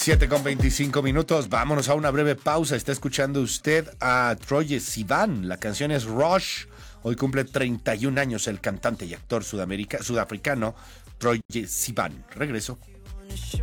7:25. Vámonos a una breve pausa. Está escuchando usted a Troye Sivan. La canción es Rush. Hoy cumple 31 años el cantante y actor sudafricano Troye Sivan. Regreso.